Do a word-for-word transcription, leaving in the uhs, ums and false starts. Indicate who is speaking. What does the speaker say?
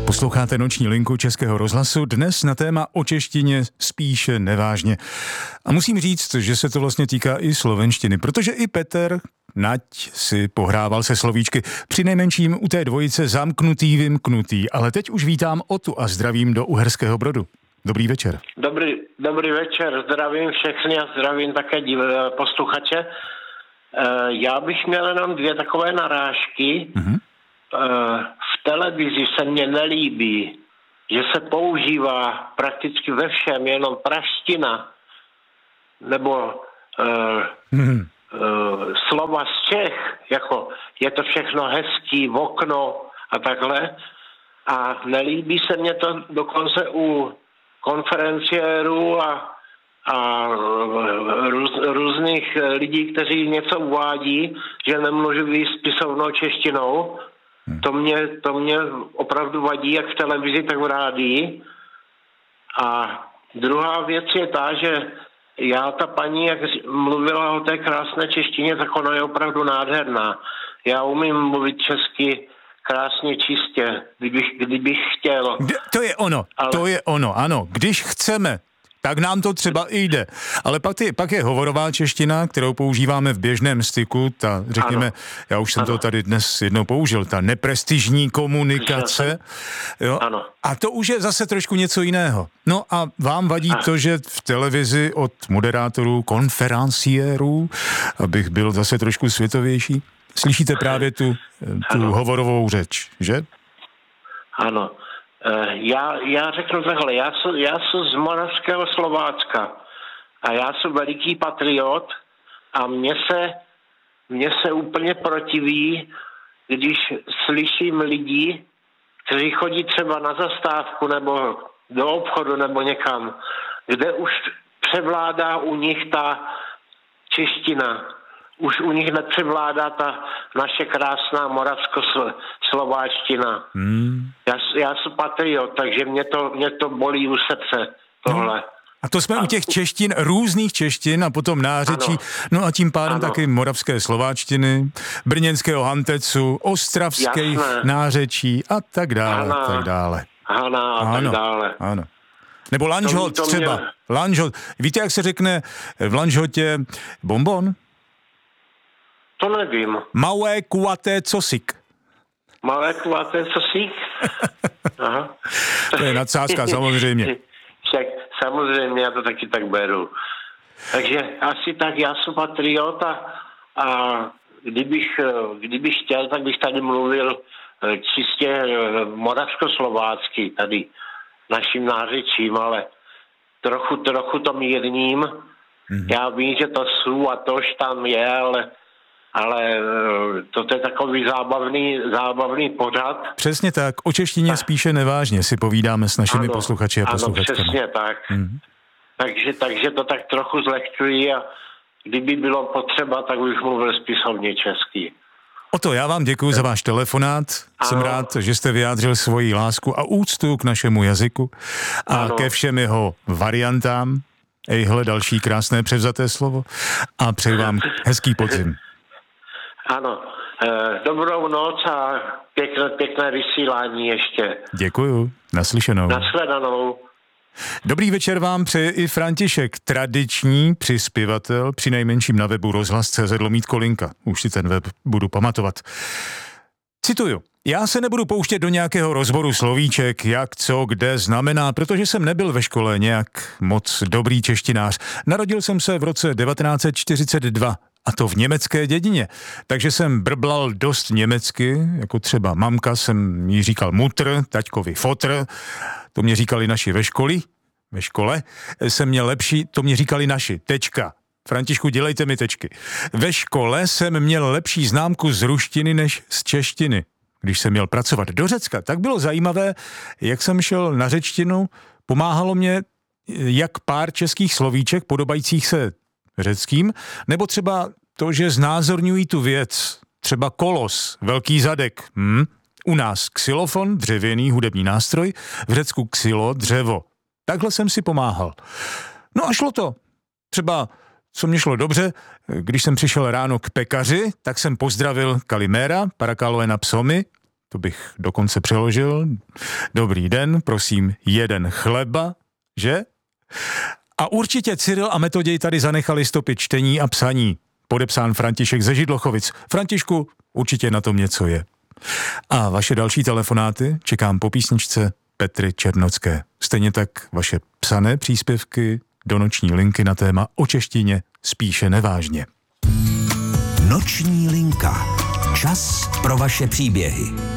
Speaker 1: Posloucháte Noční linku Českého rozhlasu, dnes na téma o češtině spíše nevážně. A musím říct, že se to vlastně týká i slovenštiny, protože i Petr Nať si pohrával se slovíčky, přinejmenším u té dvojice zamknutý, vymknutý, ale teď už vítám Otu a zdravím do Uherského Brodu. Dobrý večer.
Speaker 2: Dobrý, dobrý večer, zdravím všechny a zdravím také div- posluchače. Já bych měl jenom dvě takové narážky. Mm-hmm. V televizi se mně nelíbí, že se používá prakticky ve všem jenom praština nebo mm-hmm. slova z Čech, jako je to všechno hezký, v okno a takhle. A nelíbí se mně to dokonce u konferenciérů a, a růz, různých lidí, kteří něco uvádí, že nemluví spisovnou češtinou. Hmm. To mě, to mě opravdu vadí, jak v televizi, tak v rádii. A druhá věc je ta, že já, ta paní, jak mluvila o té krásné češtině, tak ona je opravdu nádherná. Já umím mluvit česky krásně, čistě, kdybych, kdybych chtěl.
Speaker 1: To je ono, ale... to je ono, ano. Když chceme, tak nám to třeba i jde. Ale pak, ty, pak je hovorová čeština, kterou používáme v běžném styku, ta, řekněme, ano. já už jsem ano. to tady dnes jednou použil, ta neprestižní komunikace. Jo?
Speaker 2: Ano.
Speaker 1: A to už je zase trošku něco jiného. No a vám vadí ano. to, že v televizi od moderátorů, konferenciérů, abych byl zase trošku světovější, slyšíte právě tu, tu hovorovou řeč, že?
Speaker 2: Ano. Já, já řeknu takhle, já jsem, já jsem z Moravského Slovácka a já jsem veliký patriot a mně se, mně se úplně protiví, když slyším lidi, kteří chodí třeba na zastávku nebo do obchodu nebo někam, kde už převládá u nich ta čeština. Už u nich nepřevládá ta naše krásná moravsko-slováčtina. Hmm. Já, já jsem patriot, takže mě to, mě to bolí u srdce, tohle.
Speaker 1: No. A to jsme a, u těch češtin, různých češtin a potom nářečí, ano. no a tím pádem ano. taky moravské slováčtiny, brněnského hantecu, ostravské Jasné. nářečí a tak dále, Hana, tak dále.
Speaker 2: Hana a
Speaker 1: ano,
Speaker 2: tak dále.
Speaker 1: Ano. Nebo lanžhot třeba. Mě... Lanžhot. Víte, jak se řekne v lanžhotě bonbon?
Speaker 2: To nevím.
Speaker 1: Malé kuvaté cosik.
Speaker 2: Malé kuvaté cosik? Aha.
Speaker 1: To je nadsázka, samozřejmě.
Speaker 2: Však samozřejmě, já to taky tak beru. Takže asi tak, já jsem patriot a, a kdybych, kdybych chtěl, tak bych tady mluvil čistě moravsko-slovácky, tady naším nářečím, ale trochu, trochu to mírním. Mm-hmm. Já vím, že to jsou a tož tam je, ale Ale to je takový zábavný, zábavný pořad.
Speaker 1: Přesně tak. O češtině tak. spíše nevážně si povídáme s našimi
Speaker 2: ano,
Speaker 1: posluchači a posluchačkami.
Speaker 2: Ano, přesně tak. Mm-hmm. Takže, takže to tak trochu zlehčuji a kdyby bylo potřeba, tak bych mluvil spisovně česky.
Speaker 1: Oto, já vám děkuji za váš telefonát. Ano. Jsem rád, že jste vyjádřil svoji lásku a úctu k našemu jazyku a ano. ke všem jeho variantám. Ejhle, další krásné převzaté slovo. A přeji vám hezký podzim.
Speaker 2: Ano, e, dobrou noc a pěkné, pěkné vysílání ještě.
Speaker 1: Děkuju, naslyšenou.
Speaker 2: Nashledanou.
Speaker 1: Dobrý večer vám přeje i František, tradiční přispěvatel, přinejmenším na webu rozhlas tečka cé zet lomítko linka. Už si ten web budu pamatovat. Cituju. Já se nebudu pouštět do nějakého rozboru slovíček, jak, co, kde znamená, protože jsem nebyl ve škole nějak moc dobrý češtinář. Narodil jsem se v roce devatenáct set čtyřicet dva. A to v německé dědině. Takže jsem brblal dost německy, jako třeba mamka jsem jí říkal mutr, taťkovi fotr, to mě říkali naši ve škole, ve škole jsem měl lepší, to mě říkali naši, tečka. Františku, dělejte mi tečky. Ve škole jsem měl lepší známku z ruštiny než z češtiny. Když jsem měl pracovat do Řecka, tak bylo zajímavé, jak jsem šel na řečtinu, pomáhalo mě jak pár českých slovíček podobajících se řeckým, nebo třeba to, že znázorňují tu věc, třeba kolos, velký zadek, hm? U nás xylofon, dřevěný hudební nástroj, v Řecku xylo, dřevo. Takhle jsem si pomáhal. No a šlo to. Třeba, co mě šlo dobře, když jsem přišel ráno k pekaři, tak jsem pozdravil Kalimera, parakaloena psomy, To bych dokonce přeložil. Dobrý den, prosím, jeden chleba, že? A určitě Cyril a Metoděj tady zanechali stopy čtení a psaní. Podepsán František ze Židlochovic. Františku, určitě na tom něco je. A vaše další telefonáty čekám po písničce Petry Černocké. Stejně tak vaše psané příspěvky do noční linky na téma o češtině spíše nevážně.
Speaker 3: Noční linka. Čas pro vaše příběhy.